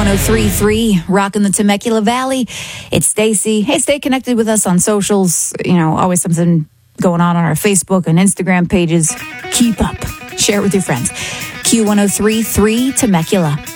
Q103.3, rocking the Temecula Valley. It's Stacy. Hey, stay connected with us on socials. Always something going on our Facebook and Instagram pages. Keep up. Share it with your friends. Q103.3 Temecula.